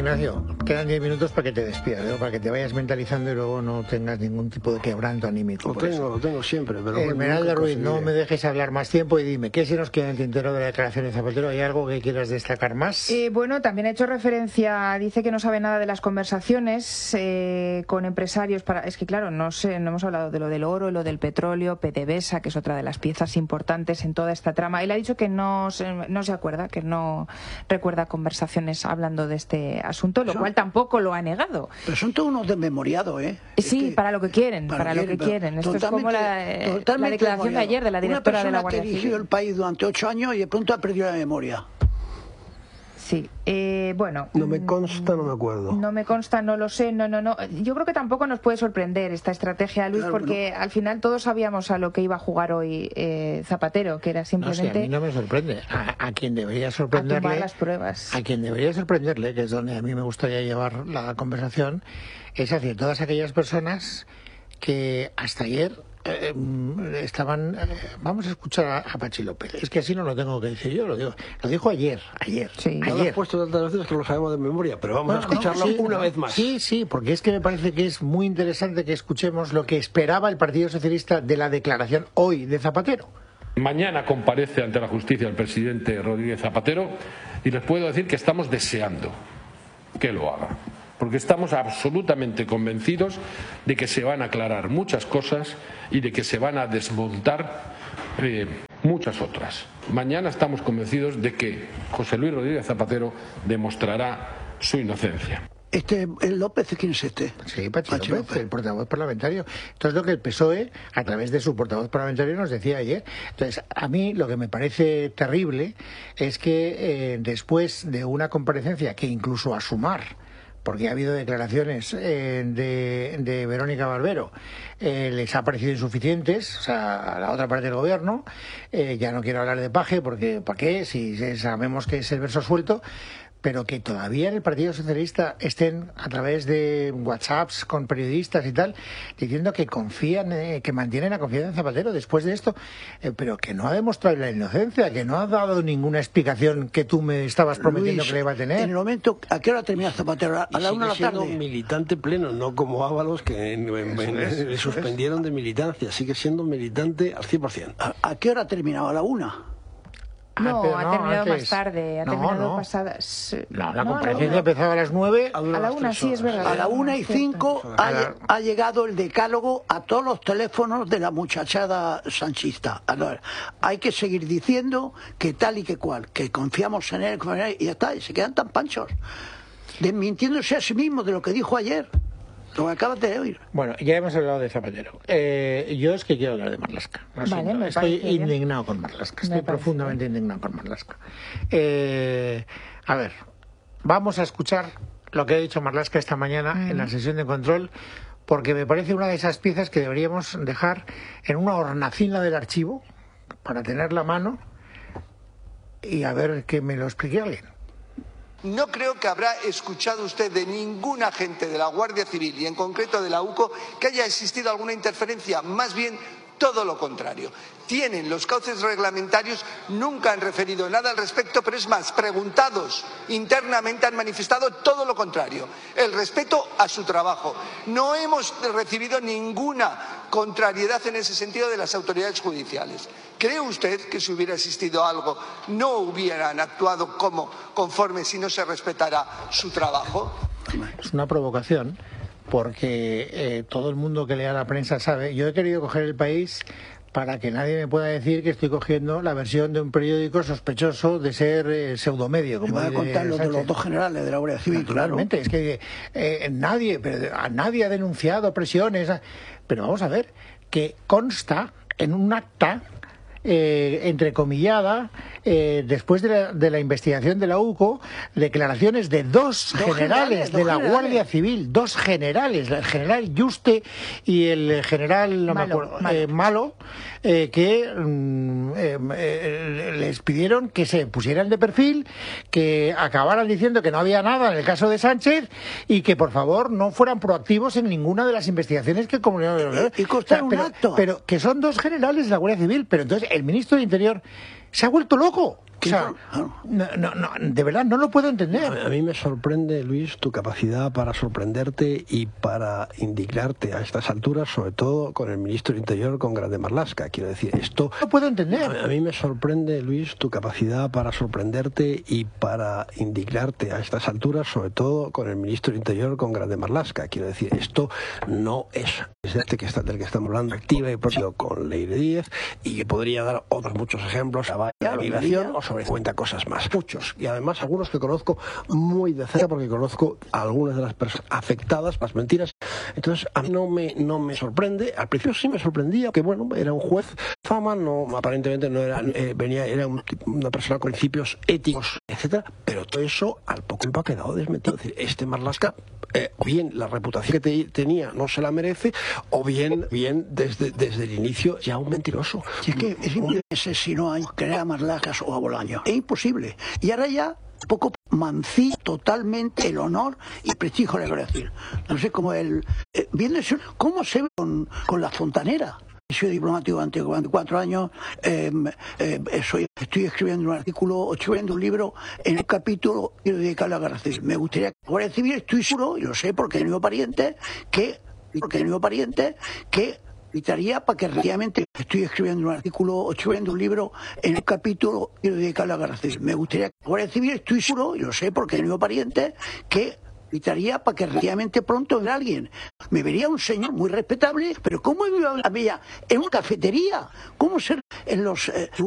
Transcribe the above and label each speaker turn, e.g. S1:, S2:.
S1: Ignacio, quedan 10 minutos para que te despidas, ¿no? Para que te vayas mentalizando y luego no tengas ningún tipo de quebranto anímico.
S2: Lo tengo siempre, pero
S1: Esmeralda Ruiz, no me dejes hablar más tiempo y dime, ¿qué se nos queda en el tintero de la declaración de Zapatero? ¿Hay algo que quieras destacar más?
S3: Bueno, también ha hecho referencia, dice que no sabe nada de las conversaciones con empresarios es que claro, no hemos hablado de lo del oro, lo del petróleo, PDVSA, que es otra de las piezas importantes en toda esta trama. Él ha dicho que no se acuerda, que no recuerda conversaciones hablando de este asunto, lo cual tampoco lo ha negado.
S4: Pero son todos unos desmemoriados, ¿eh?
S3: Sí, para lo que quieren, Esto es como la declaración de ayer de la directora de la Guardia Civil.
S4: Una persona que dirigió el país durante 8 años y de pronto ha perdido la memoria.
S3: Sí, bueno...
S2: No me consta, no me acuerdo.
S3: No me consta, no lo sé, no. Yo creo que tampoco nos puede sorprender esta estrategia, Luis, claro, porque al final todos sabíamos a lo que iba a jugar hoy Zapatero, que era simplemente...
S1: No, sí, a mí no me sorprende. A quien debería sorprenderle...
S3: A tumbar las pruebas.
S1: A quien debería sorprenderle, que es donde a mí me gustaría llevar la conversación, es hacia todas aquellas personas que hasta ayer... estaban vamos a escuchar a Pachi López, es que así no lo tengo que decir yo, lo dijo ayer
S3: sí.
S2: No lo has puesto tantas veces que lo sabemos de memoria, pero vamos a escucharlo una vez más.
S1: Sí, porque es que me parece que es muy interesante que escuchemos lo que esperaba el Partido Socialista de la declaración hoy de Zapatero.
S5: Mañana comparece ante la justicia el presidente Rodríguez Zapatero y les puedo decir que estamos deseando que lo haga, porque estamos absolutamente convencidos de que se van a aclarar muchas cosas y de que se van a desmontar muchas otras. Mañana estamos convencidos de que José Luis Rodríguez Zapatero demostrará su inocencia.
S4: ¿El López quién es este?
S1: Sí, Pachi López, el portavoz parlamentario. Esto es lo que el PSOE, a través de su portavoz parlamentario, nos decía ayer. Entonces, a mí lo que me parece terrible es que después de una comparecencia que incluso a Sumar, porque ha habido declaraciones de Verónica Barbero, les ha parecido insuficientes, o sea, a la otra parte del gobierno. Ya no quiero hablar de Paje, porque ¿para qué? Si sabemos que es el verso suelto. Pero que todavía en el Partido Socialista estén a través de WhatsApps con periodistas y tal, diciendo que confían, que mantienen la confianza en Zapatero después de esto, pero que no ha demostrado la inocencia, que no ha dado ninguna explicación que tú me estabas prometiendo, Luis, que le iba a tener.
S4: En el momento, ¿a qué hora termina Zapatero? ¿A la 1 de la tarde?
S2: Sigue siendo militante pleno, no como Ábalos, que le suspendieron de militancia. Sigue siendo militante al 100%.
S4: ¿A qué hora ha terminado? ¿A la 1?
S3: No, ha terminado más tarde, pasadas...
S1: La comparecencia empezaba a las 9.
S3: A la 1, sí, es verdad.
S4: A la 1:05 ha llegado el decálogo a todos los teléfonos de la muchachada sanchista. Ahora, hay que seguir diciendo que tal y que cual, que confiamos en él, y ya está, y se quedan tan panchos, desmintiéndose a sí mismo de lo que dijo ayer. Lo que acabas de oír.
S1: Bueno, ya hemos hablado de Zapatero. Yo es que quiero hablar de Marlaska. Estoy indignado con Marlaska. Estoy profundamente indignado con Marlaska. A ver, vamos a escuchar lo que ha dicho Marlaska esta mañana en la sesión de control, porque me parece una de esas piezas que deberíamos dejar en una hornacina del archivo para tenerla a mano y a ver que me lo explique alguien.
S6: No creo que habrá escuchado usted de ningún agente de la Guardia Civil y en concreto de la UCO que haya existido alguna interferencia, más bien todo lo contrario. Tienen los cauces reglamentarios, nunca han referido nada al respecto, pero es más, preguntados internamente han manifestado todo lo contrario, el respeto a su trabajo. No hemos recibido ninguna contrariedad en ese sentido de las autoridades judiciales. ¿Cree usted que si hubiera existido algo no hubieran actuado conforme si no se respetara su trabajo?
S1: Es una provocación, porque todo el mundo que lea la prensa sabe. Yo he querido coger El País para que nadie me pueda decir que estoy cogiendo la versión de un periódico sospechoso de ser pseudomedio. Como
S4: voy a contar lo de los dos generales de la Guardia Civil.
S1: Naturalmente, es que nadie ha denunciado presiones. Pero vamos a ver, que consta en un acta entrecomillada, después de la investigación de la UCO, declaraciones de dos generales de la Guardia Civil, dos generales, el general Yuste y el general Malo, que les pidieron que se pusieran de perfil, que acabaran diciendo que no había nada en el caso de Sánchez y que por favor no fueran proactivos en ninguna de las investigaciones que
S4: y costar un acto.
S1: Pero que son dos generales de la Guardia Civil, pero entonces el ministro de Interior se ha vuelto loco. O sea, de verdad, no lo puedo entender.
S2: A mí me sorprende, Luis, tu capacidad para sorprenderte y para indignarte a estas alturas, sobre todo con el ministro del Interior, con Grande Marlaska. Quiero decir, esto...
S1: No lo puedo entender.
S2: A mí me sorprende, Luis, tu capacidad para sorprenderte y para indignarte a estas alturas, sobre todo con el ministro del Interior, con Grande Marlaska. Quiero decir, esto no es del que estamos hablando, activa y propio con Leire Díez, y que podría dar otros muchos ejemplos, la migración o sobre 50 cosas más, muchos, y además algunos que conozco muy de cerca porque conozco a algunas de las personas afectadas, las mentiras. Entonces a mí no me sorprende. Al principio sí me sorprendía, que bueno, era un juez fama, no, aparentemente no era, era una persona con principios éticos, etcétera, pero todo eso al poco tiempo ha quedado desmentido. Es decir, este Marlaska, o bien la reputación que tenía no se la merece, o bien desde el inicio ya un mentiroso.
S4: Si es que es imposible si no hay que a Marlaskas o a Bolaño. Es imposible. Y ahora ya poco mancilla totalmente el honor y prestigio, le voy a decir. No sé cómo cómo se ve con la fontanera. Soy diplomático durante 4 años, estoy escribiendo un artículo, escribiendo un libro en un capítulo que dedicarle a la Guerra Civil. Me gustaría que la Guardia Civil, estoy seguro, y lo sé porque el mismo pariente, que invitaría para que realmente estoy escribiendo un artículo, escribiendo un libro en un capítulo que dedicarle a la Guerra Civil. Me gustaría que la Guardia Civil, estoy seguro, y lo sé porque el mismo pariente, que invitaría para que realmente pronto venga alguien. Me vería un señor muy respetable, pero ¿cómo había en una cafetería? ¿Cómo ser en los